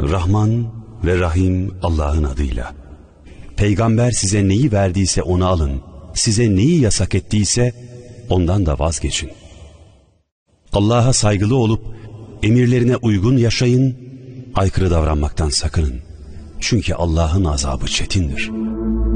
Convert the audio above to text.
Rahman ve Rahim Allah'ın adıyla. Peygamber size neyi verdiyse onu alın, size neyi yasak ettiyse ondan da vazgeçin. Allah'a saygılı olup emirlerine uygun yaşayın, aykırı davranmaktan sakının. Çünkü Allah'ın azabı çetindir.